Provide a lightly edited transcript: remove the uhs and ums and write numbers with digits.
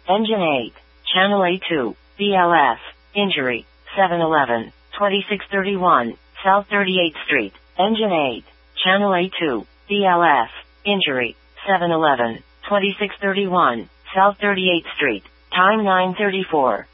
Engine 8. Channel A2. BLS. Injury. 711. 2631. South 38th Street. Engine 8. Channel A2. BLS. Injury. 711. 2631. South 38th Street. Time 9:34.